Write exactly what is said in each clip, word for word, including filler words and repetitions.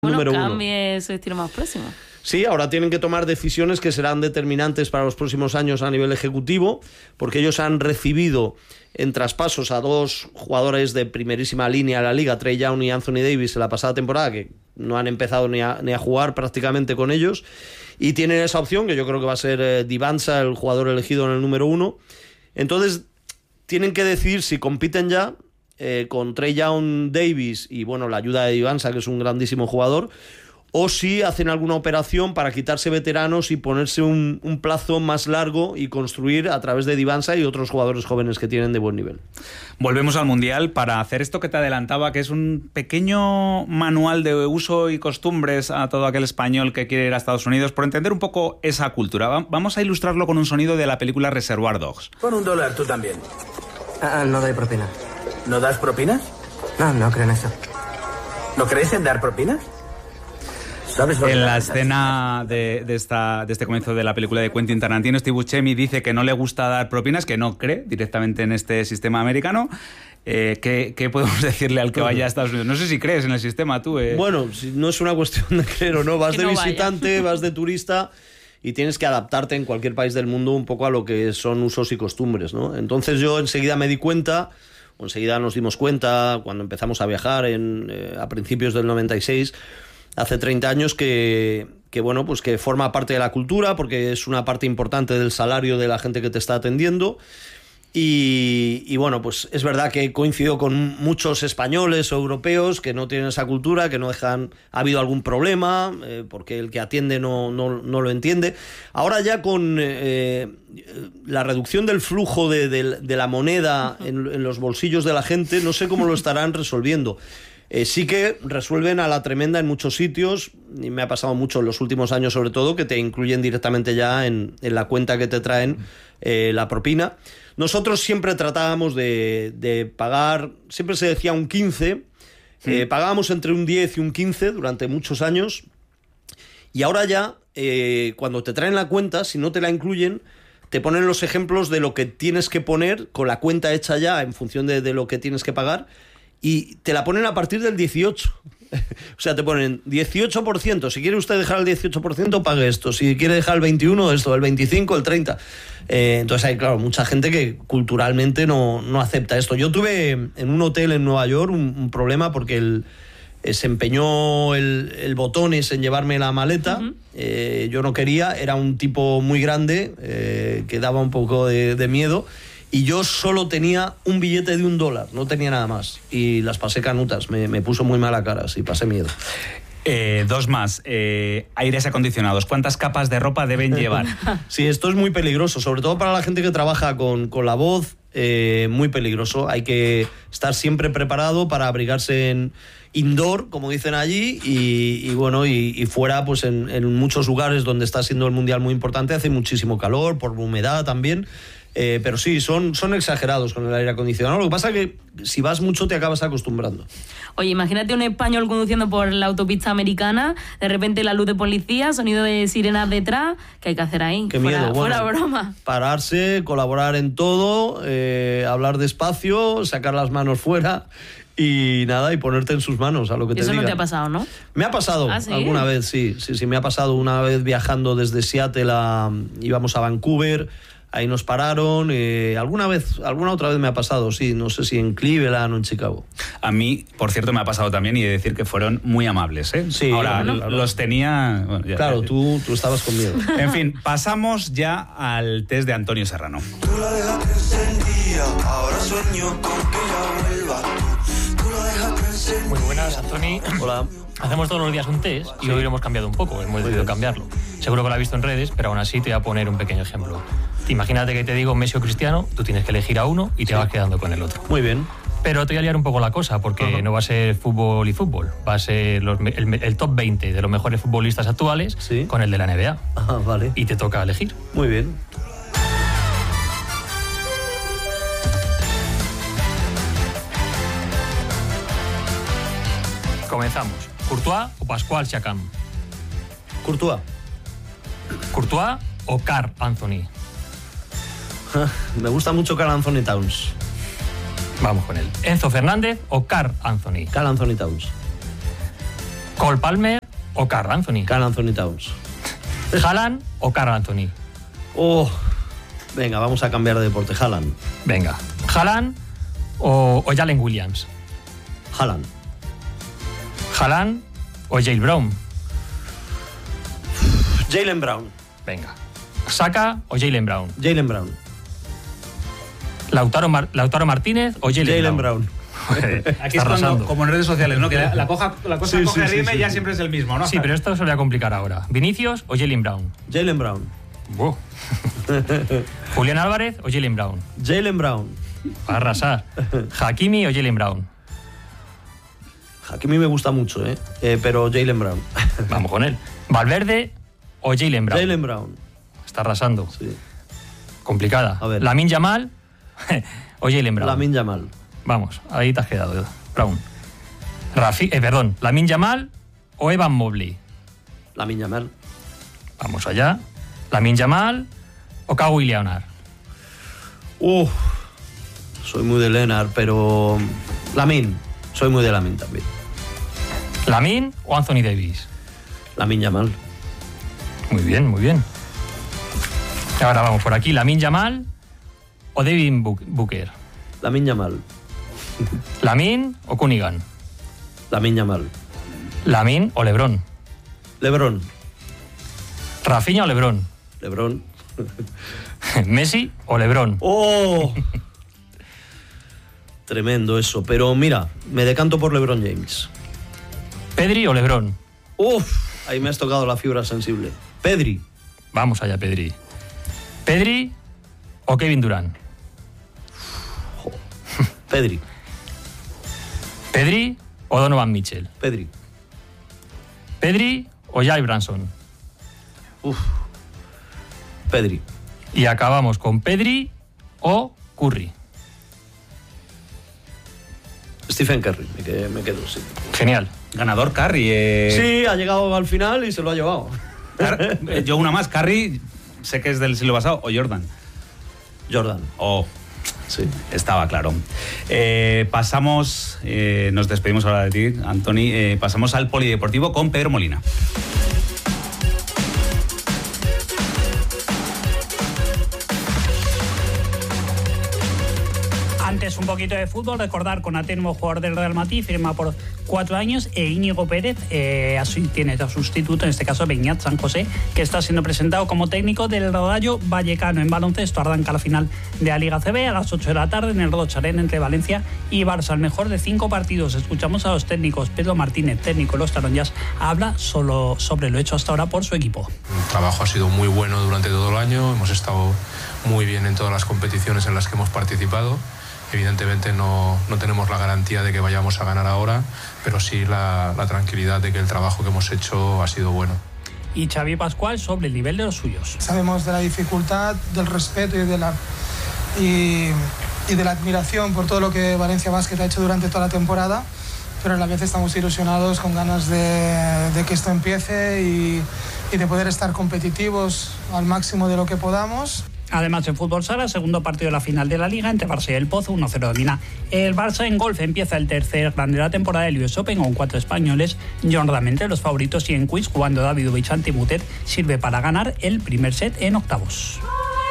Bueno, número cambie uno. su destino más próximo. Sí, ahora tienen que tomar decisiones que serán determinantes para los próximos años a nivel ejecutivo, porque ellos han recibido en traspasos a dos jugadores de primerísima línea de la liga, Trae Young y Anthony Davis, en la pasada temporada, que no han empezado ni a, ni a jugar prácticamente con ellos, y tienen esa opción, que yo creo que va a ser eh, Divansa, el jugador elegido en el número uno. Entonces, tienen que decidir si compiten ya eh, con Trae Young, Davis y, bueno, la ayuda de Divansa, que es un grandísimo jugador, o si hacen alguna operación para quitarse veteranos y ponerse un, un plazo más largo y construir a través de Divansa y otros jugadores jóvenes que tienen de buen nivel. Volvemos al Mundial para hacer esto que te adelantaba, que es un pequeño manual de uso y costumbres a todo aquel español que quiere ir a Estados Unidos, por entender un poco esa cultura. Vamos a ilustrarlo con un sonido de la película Reservoir Dogs. Pon un dólar tú también. Ah, no doy propina. ¿No das propinas? No, no creo en eso. ¿No crees en dar propinas? En la escena de, de, esta, de este comienzo de la película de Quentin Tarantino, Steve Buscemi dice que no le gusta dar propinas, que no cree directamente en este sistema americano. Eh, ¿qué, ¿Qué podemos decirle al que vaya a Estados Unidos? No sé si crees en el sistema tú. Eh. Bueno, si no es una cuestión de creer o no. Vas de visitante, vas de turista y tienes que adaptarte en cualquier país del mundo un poco a lo que son usos y costumbres, ¿no? Entonces yo enseguida me di cuenta, o enseguida nos dimos cuenta cuando empezamos a viajar en, eh, a principios del noventa y seis, hace treinta años, que, que bueno, pues que forma parte de la cultura, porque es una parte importante del salario de la gente que te está atendiendo. Y, y bueno, pues es verdad que coincido con muchos españoles o europeos que no tienen esa cultura, que no dejan, ha habido algún problema, eh, porque el que atiende no, no, no lo entiende. Ahora ya con eh, la reducción del flujo de, de, de la moneda en, en los bolsillos de la gente, no sé cómo lo estarán resolviendo. Eh, sí que resuelven a la tremenda en muchos sitios, y me ha pasado mucho en los últimos años sobre todo, que te incluyen directamente ya en, en la cuenta que te traen eh, la propina. Nosotros siempre tratábamos de, de pagar, siempre se decía un quince, sí. eh, pagábamos entre un diez y un quince durante muchos años, y ahora ya, eh, cuando te traen la cuenta, si no te la incluyen, te ponen los ejemplos de lo que tienes que poner con la cuenta hecha ya en función de, de lo que tienes que pagar, y te la ponen a partir del dieciocho. O sea, te ponen dieciocho por ciento. Si quiere usted dejar el dieciocho por ciento, pague esto. Si quiere dejar el veintiuno por ciento, esto. El veinticinco por ciento, el treinta por ciento. Eh, entonces hay, claro, mucha gente que culturalmente no, no acepta esto. Yo tuve en un hotel en Nueva York un, un problema porque el, eh, se empeñó el, el botones en llevarme la maleta. Uh-huh. Eh, yo no quería. Era un tipo muy grande eh, que daba un poco de, de miedo. Y yo solo tenía un billete de un dólar, no tenía nada más. Y las pasé canutas, me, me puso muy mala cara, sí, pasé miedo. Eh, dos más, eh, aires acondicionados. ¿Cuántas capas de ropa deben llevar? Sí, esto es muy peligroso, sobre todo para la gente que trabaja con, con la voz, eh, muy peligroso. Hay que estar siempre preparado para abrigarse en indoor, como dicen allí, y, y bueno, y, y fuera, pues en, en muchos lugares donde está siendo el Mundial muy importante, hace muchísimo calor, por humedad también. Eh, pero sí, son, son exagerados con el aire acondicionado. Lo que pasa es que si vas mucho te acabas acostumbrando. Oye, imagínate un español conduciendo por la autopista americana, de repente la luz de policía, sonido de sirenas detrás. ¿Qué hay que hacer ahí? Qué fuera, miedo. Fuera Bueno, broma. Pararse, colaborar en todo, eh, hablar despacio, sacar las manos fuera y nada, y ponerte en sus manos a lo que te digan. Eso no te ha pasado, ¿no? Me ha pasado. ¿Ah, sí? Alguna vez, sí, sí, sí, me ha pasado una vez viajando desde Seattle a, íbamos a Vancouver. Ahí nos pararon, eh, alguna vez, alguna otra vez me ha pasado, sí, no sé si en Cleveland o en Chicago. A mí, por cierto, me ha pasado también, y he de decir que fueron muy amables, ¿eh? Sí. Ahora, Bueno, claro. los tenía... Bueno, ya, claro, ya, tú, tú estabas con miedo. En fin, pasamos ya al test de Antonio Serrano. Tú la dejaste encendida, ahora sueño con que ella vuelva. Tú, tú la dejaste encendida. Muy buenas, Antoni. Hola. Hacemos todos los días un test y Sí. hoy lo hemos cambiado un poco, hemos decidido cambiarlo. Seguro que lo has visto en redes, pero aún así te voy a poner un pequeño ejemplo. Imagínate que te digo Messi o Cristiano, tú tienes que elegir a uno y te Sí. vas quedando con el otro. Muy bien. Pero te voy a liar un poco la cosa, porque Ajá. no va a ser fútbol y fútbol, va a ser los, el, el top veinte de los mejores futbolistas actuales Sí. con el de la N B A. Ah, vale. Y te toca elegir. Muy bien. Comenzamos. ¿Courtois o Pascual Siakam? Courtois. ¿Courtois o Karl Anthony? Me gusta mucho Karl Anthony Towns. Vamos con él. ¿Enzo Fernández o Karl Anthony? Karl Anthony Towns. Cole Palmer o Karl Anthony. Karl Anthony Towns. Haaland o Karl Anthony. Oh, venga, vamos a cambiar de deporte. Haaland. Venga, Haaland o, o Jalen Williams. Haaland. Haaland o Jalen Brown. Jalen Brown. Venga. Saka o Jalen Brown. Jalen Brown. Lautaro, Mar Lautaro Martínez o Jalen, Jalen Brown. Brown. Aquí es cuando, como en redes sociales, ¿no? Que la, la, coja, la cosa sí, coge sí, rime sí, y ya sí. siempre es el mismo, ¿no? Sí, pero esto se lo voy a complicar ahora. ¿Vinicius o Jalen Brown? Jalen Brown. Wow. ¿Julián Álvarez o Jalen Brown? Jalen Brown. Para arrasar. ¿Hakimi o Jalen Brown? Hakimi me gusta mucho, ¿eh? eh pero Jalen Brown. Vamos con él. ¿Valverde o Jalen Brown? Jalen Brown. Está arrasando. Sí. Complicada. A ver. ¿Lamine Yamal o Jalen Brown? Lamine Yamal. Vamos, ahí te has quedado, Brown. Rafi, eh, perdón, ¿Lamine Yamal o Evan Mobley? Lamine Yamal. Vamos allá. ¿Lamine Yamal o Kawhi Leonard? Uf, soy muy de Leonard, pero Lamine. Soy muy de Lamine también. ¿Lamine o Anthony Davis? Lamine Yamal. Muy bien, muy bien. Ahora vamos por aquí. ¿Lamine Yamal o Devin Booker? Lamine Yamal. ¿Lamine o Cunningham? Lamine Yamal. ¿Lamine o LeBron? LeBron. ¿Rafinha o LeBron? LeBron. ¿Messi o LeBron? ¡Oh! Tremendo eso. Pero mira, me decanto por LeBron James. ¿Pedri o LeBron? ¡Uf! Ahí me has tocado la fibra sensible. Pedri. Vamos allá, Pedri. ¿Pedri o Kevin Durant? Pedri. ¿Pedri o Donovan Mitchell? Pedri. ¿Pedri o Jalen Branson? Uf. Pedri. Y acabamos con Pedri o Curry. Stephen Curry, me quedo, me quedo sí. Genial. Ganador Curry. Eh... Sí, ha llegado al final y se lo ha llevado. Car eh, yo una más. Curry, sé que es del siglo pasado, o Jordan. Jordan. Oh, sí. Estaba claro. Eh, pasamos, eh, nos despedimos ahora de ti, Antoni. Eh, pasamos al polideportivo con Pedro Molina. Antes un poquito de fútbol, recordar con Atenmo, jugador del Real Madrid, firma por cuatro años, e Íñigo Pérez eh, tiene de sustituto, en este caso Beñat San José, que está siendo presentado como técnico del Rayo Vallecano. En baloncesto arranca la final de la Liga C B a las ocho de la tarde en el Roig Arena entre Valencia y Barça. El mejor de cinco partidos. Escuchamos a los técnicos. Pedro Martínez, técnico de los Taronjas, habla solo sobre lo hecho hasta ahora por su equipo. El trabajo ha sido muy bueno durante todo el año, hemos estado muy bien en todas las competiciones en las que hemos participado. Evidentemente no, no tenemos la garantía de que vayamos a ganar ahora, pero sí la, la tranquilidad de que el trabajo que hemos hecho ha sido bueno. Y Xavi Pascual sobre el nivel de los suyos. Sabemos de la dificultad, del respeto y de la, y, y de la admiración por todo lo que Valencia Basket ha hecho durante toda la temporada, pero a la vez estamos ilusionados, con ganas de, de que esto empiece y, y de poder estar competitivos al máximo de lo que podamos. Además, en fútbol sala, segundo partido de la final de la Liga entre Barça y el Pozo, uno cero domina el Barça. En golf empieza el tercer grande de la temporada del U S Open con cuatro españoles, Jordan entre los favoritos, y en quiz, cuando Davidovich ante Mutet sirve para ganar el primer set en octavos.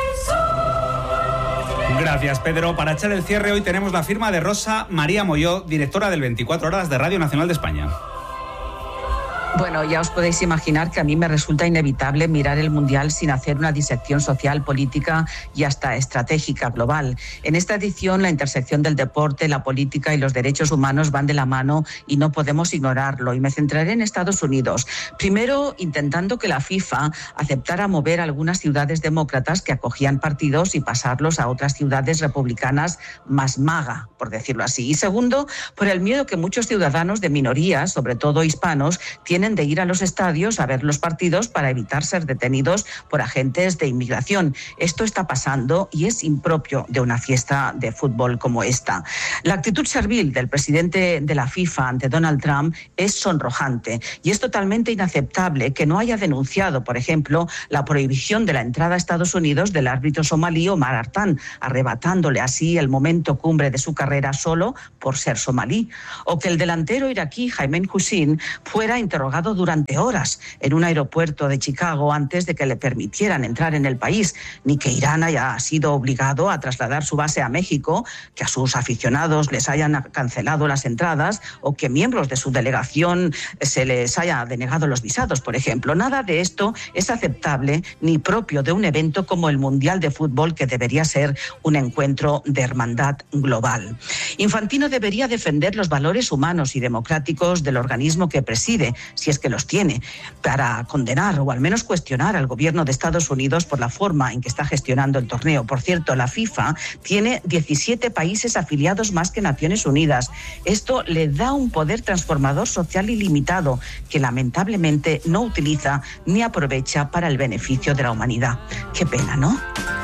Gracias, Pedro. Para echar el cierre, hoy tenemos la firma de Rosa María Molló, directora del veinticuatro horas de Radio Nacional de España. Bueno, ya os podéis imaginar que a mí me resulta inevitable mirar el Mundial sin hacer una disección social, política y hasta estratégica global. En esta edición, la intersección del deporte, la política y los derechos humanos van de la mano y no podemos ignorarlo. Y me centraré en Estados Unidos. Primero, intentando que la FIFA aceptara mover algunas ciudades demócratas que acogían partidos y pasarlos a otras ciudades republicanas más maga, por decirlo así. Y segundo, por el miedo que muchos ciudadanos de minorías, sobre todo hispanos, tienen abstienen de ir a los estadios a ver los partidos para evitar ser detenidos por agentes de inmigración. Esto está pasando y es impropio de una fiesta de fútbol como esta. La actitud servil del presidente de la FIFA ante Donald Trump es sonrojante y es totalmente inaceptable que no haya denunciado, por ejemplo, la prohibición de la entrada a Estados Unidos del árbitro somalí Omar Artan, arrebatándole así el momento cumbre de su carrera solo por ser somalí, o que el delantero iraquí Jaime Hussein fuera interrogado durante horas en un aeropuerto de Chicago antes de que le permitieran entrar en el país, ni que Irán haya sido obligado a trasladar su base a México, que a sus aficionados les hayan cancelado las entradas o que miembros de su delegación se les haya denegado los visados, por ejemplo. Nada de esto es aceptable ni propio de un evento como el Mundial de Fútbol, que debería ser un encuentro de hermandad global. Infantino debería defender los valores humanos y democráticos del organismo que preside, si es que los tiene, para condenar o al menos cuestionar al gobierno de Estados Unidos por la forma en que está gestionando el torneo. Por cierto, la FIFA tiene diecisiete países afiliados más que Naciones Unidas. Esto le da un poder transformador social ilimitado que lamentablemente no utiliza ni aprovecha para el beneficio de la humanidad. Qué pena, ¿no?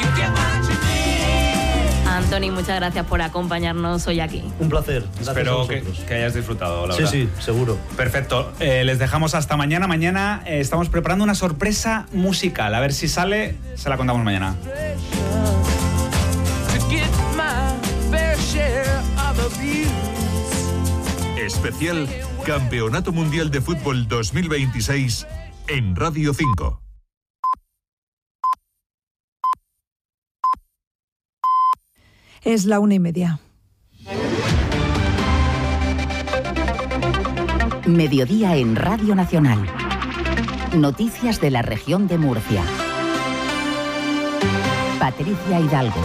Anthony, muchas gracias por acompañarnos hoy aquí. Un placer. Gracias. Espero que, que hayas disfrutado, la sí, verdad. Sí, sí, seguro. Perfecto. Eh, les dejamos hasta mañana. Mañana eh, estamos preparando una sorpresa musical. A ver si sale, se la contamos mañana. Especial Campeonato Mundial de Fútbol dos mil veintiséis en Radio cinco. Es la una y media. Mediodía en Radio Nacional. Noticias de la región de Murcia. Patricia Hidalgo.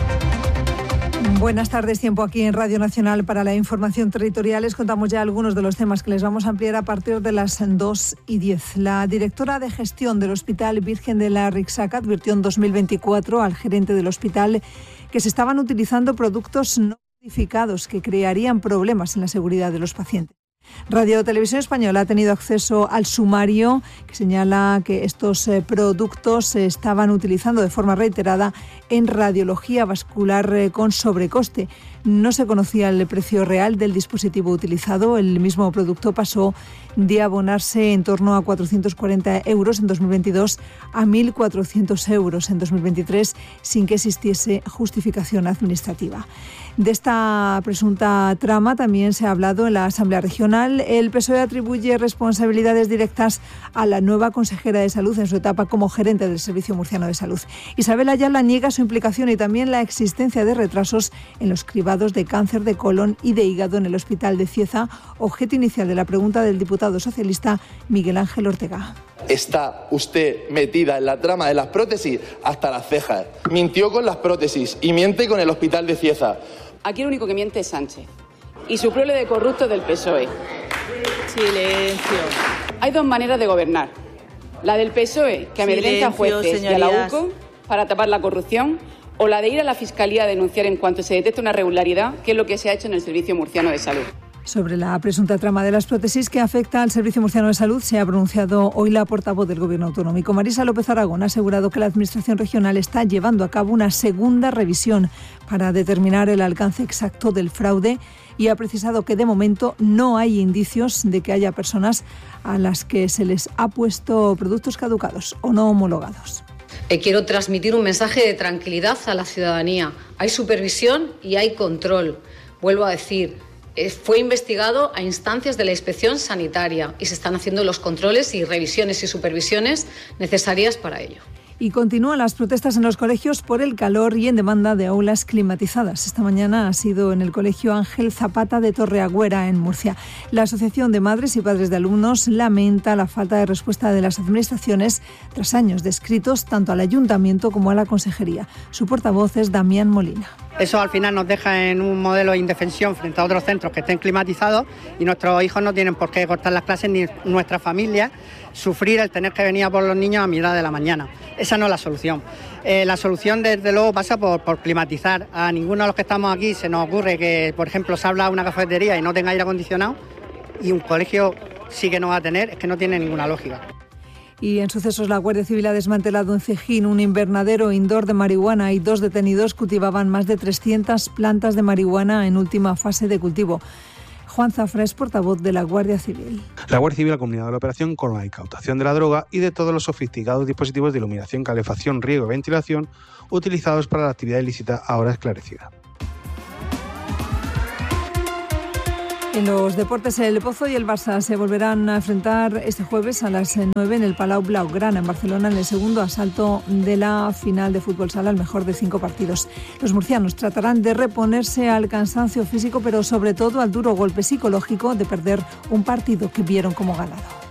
Buenas tardes, tiempo aquí en Radio Nacional para la información territorial. Les contamos ya algunos de los temas que les vamos a ampliar a partir de las dos y diez. La directora de gestión del Hospital Virgen de la Rixaca advirtió en dos mil veinticuatro al gerente del hospital que se estaban utilizando productos no certificados que crearían problemas en la seguridad de los pacientes. Radio Televisión Española ha tenido acceso al sumario que señala que estos eh, productos se estaban utilizando de forma reiterada en radiología vascular eh, con sobrecoste. No se conocía el precio real del dispositivo utilizado. El mismo producto pasó de abonarse en torno a cuatrocientos cuarenta euros en dos mil veintidós a mil cuatrocientos euros en dos mil veintitrés sin que existiese justificación administrativa. De esta presunta trama también se ha hablado en la Asamblea Regional. El P S O E atribuye responsabilidades directas a la nueva consejera de Salud en su etapa como gerente del Servicio Murciano de Salud. Isabel Ayala niega su implicación y también la existencia de retrasos en los cribados de cáncer de colon y de hígado en el Hospital de Cieza, objeto inicial de la pregunta del diputado socialista Miguel Ángel Ortega. Está usted metida en la trama de las prótesis hasta las cejas. Mintió con las prótesis y miente con el Hospital de Cieza. Aquí el único que miente es Sánchez y su prole de corruptos del P S O E. Silencio. Hay dos maneras de gobernar. La del P S O E, que amedrenta a jueces y a la U C O para tapar la corrupción, o la de ir a la Fiscalía a denunciar en cuanto se detecte una irregularidad, que es lo que se ha hecho en el Servicio Murciano de Salud. Sobre la presunta trama de las prótesis que afecta al Servicio Murciano de Salud se ha pronunciado hoy la portavoz del Gobierno autonómico. Marisa López Aragón ha asegurado que la Administración regional está llevando a cabo una segunda revisión para determinar el alcance exacto del fraude y ha precisado que de momento no hay indicios de que haya personas a las que se les ha puesto productos caducados o no homologados. Eh, quiero transmitir un mensaje de tranquilidad a la ciudadanía. Hay supervisión y hay control. Vuelvo a decir, eh, fue investigado a instancias de la Inspección Sanitaria y se están haciendo los controles y revisiones y supervisiones necesarias para ello. Y continúan las protestas en los colegios por el calor y en demanda de aulas climatizadas. Esta mañana ha sido en el Colegio Ángel Zapata de Torreagüera, en Murcia. La Asociación de Madres y Padres de Alumnos lamenta la falta de respuesta de las administraciones tras años de escritos tanto al Ayuntamiento como a la Consejería. Su portavoz es Damián Molina. Eso al final nos deja en un modelo de indefensión frente a otros centros que estén climatizados y nuestros hijos no tienen por qué cortar las clases ni nuestra familia sufrir el tener que venir a por los niños a mitad de la mañana. Esa no es la solución. Eh, la solución desde luego pasa por, por climatizar. A ninguno de los que estamos aquí se nos ocurre que, por ejemplo, se habla una cafetería y no tenga aire acondicionado y un colegio sí que no va a tener, es que no tiene ninguna lógica. Y en sucesos, la Guardia Civil ha desmantelado en Cejín un invernadero indoor de marihuana y dos detenidos cultivaban más de trescientas plantas de marihuana en última fase de cultivo. Juan Zafra es portavoz de la Guardia Civil. La Guardia Civil ha culminado la operación con la incautación de la droga y de todos los sofisticados dispositivos de iluminación, calefacción, riego y ventilación utilizados para la actividad ilícita ahora esclarecida. En los deportes, el Pozo y el Barça se volverán a enfrentar este jueves a las nueve en el Palau Blaugrana en Barcelona en el segundo asalto de la final de fútbol sala, el mejor de cinco partidos. Los murcianos tratarán de reponerse al cansancio físico, pero sobre todo al duro golpe psicológico de perder un partido que vieron como ganado.